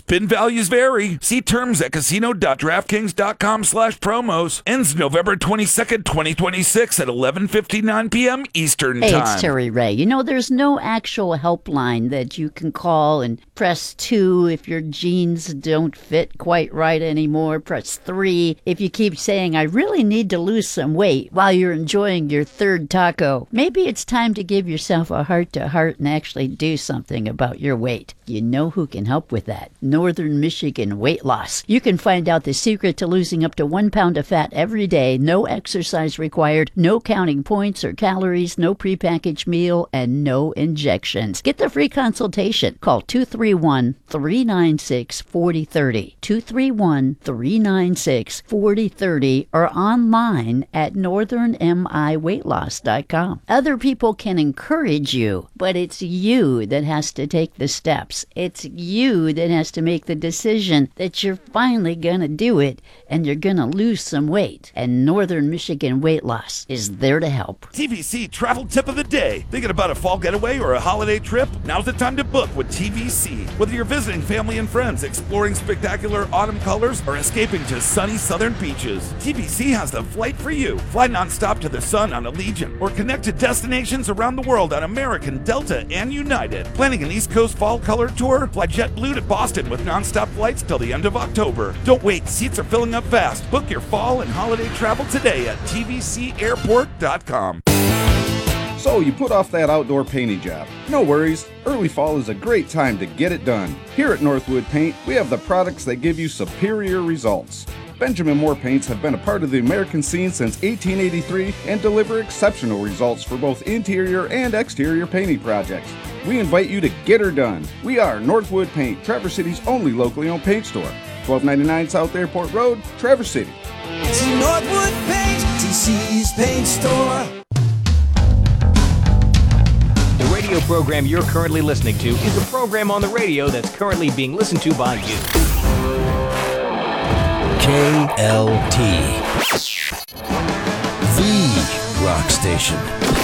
Pin values vary. See terms at casino.draftkings.com/promos. Ends November 22nd, 2026 at 11:59 p.m. Eastern Time. Hey, it's Terry Ray. You know, there's no actual helpline that you can call and press 2 if your jeans don't fit quite right anymore. Press 3 if you keep saying, I really need to lose some weight while you're enjoying your third taco. Maybe it's time to give yourself a heart-to-heart and actually do something about your weight. You know who can help with that? Northern Michigan Weight Loss. You can find out the secret to losing up to 1 pound of fat every day, no exercise required, no counting points or calories, no prepackaged meal, and no injections. Get the free consultation. Call 231-396-4030. 231-396-4030 or online at northernmiweightloss.com. Other people can encourage you, but it's you that has to take the steps. It's you that has to make the decision that you're finally going to do it and you're going to lose some weight. And Northern Michigan Weight Loss is there to help. TVC travel tip of the day. Thinking about a fall getaway or a holiday trip? Now's the time to book with TVC. Whether you're visiting family and friends, exploring spectacular autumn colors, or escaping to sunny southern beaches, TVC has the flight for you. Fly nonstop to the sun on Allegiant or connect to destinations around the world on American, Delta, and United. Planning an East Coast fall color tour? Fly JetBlue to Boston with nonstop flights till the end of October. Don't wait, seats are filling up fast. Book your fall and holiday travel today at tvcairport.com. So you put off that outdoor painting job. No worries, early fall is a great time to get it done. Here at Northwood Paint, we have the products that give you superior results. Benjamin Moore paints have been a part of the American scene since 1883 and deliver exceptional results for both interior and exterior painting projects. We invite you to get her done. We are Northwood Paint, Traverse City's only locally owned paint store. 1299 South Airport Road, Traverse City. It's Northwood Paint, TC's paint store. The radio program you're currently listening to is a program on the radio that's currently being listened to by you. KLT, the rock station.